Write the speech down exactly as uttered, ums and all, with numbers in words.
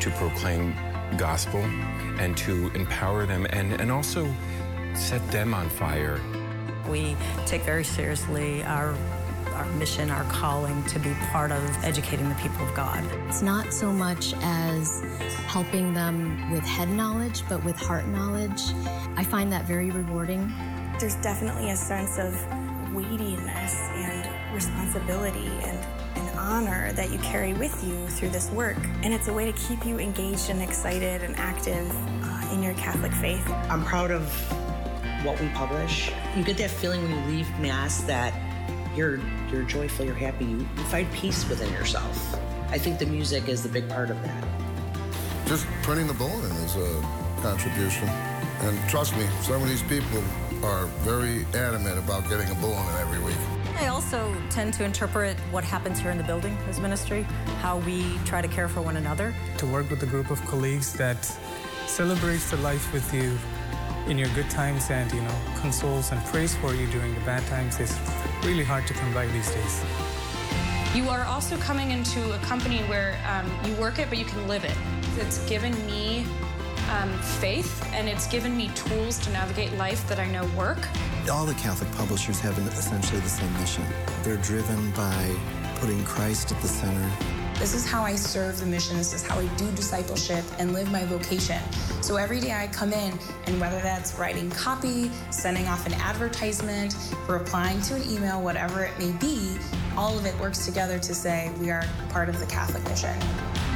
to proclaim gospel and to empower them and, and also set them on fire. We take very seriously our our mission, our calling to be part of educating the people of God. It's not so much as helping them with head knowledge, but with heart knowledge. I find that very rewarding. There's definitely a sense of weightiness and responsibility and an honor that you carry with you through this work. And it's a way to keep you engaged and excited and active uh, in your Catholic faith. I'm proud of what we publish. You get that feeling when you leave Mass that you're you're joyful, you're happy, you, you find peace within yourself. I think the music is the big part of that. Just printing the bulletin is a contribution. And trust me, some of these people are very adamant about getting a bulletin every week. I also tend to interpret what happens here in the building as ministry, how we try to care for one another. To work with a group of colleagues that celebrates the life with you in your good times and, you know, consoles and prays for you during the bad times is really hard to come by these days. You are also coming into a company where um, you work it, but you can live it. It's given me um, faith, and it's given me tools to navigate life that I know work. All the Catholic publishers have essentially the same mission. They're driven by putting Christ at the center. This is how I serve the mission. This is how I do discipleship and live my vocation. So every day I come in, and whether that's writing copy, sending off an advertisement, replying to an email, whatever it may be, all of it works together to say we are part of the Catholic mission.